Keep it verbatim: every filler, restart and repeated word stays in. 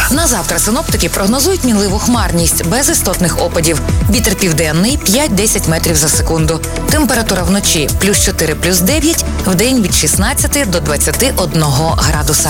На завтра синоптики прогнозують мінливу хмарність без істотних опадів. Вітер південний п'ять-десять метрів за секунду. Температура вночі плюс чотири, плюс дев'ять, вдень від шістнадцяти до двадцяти одного градуса.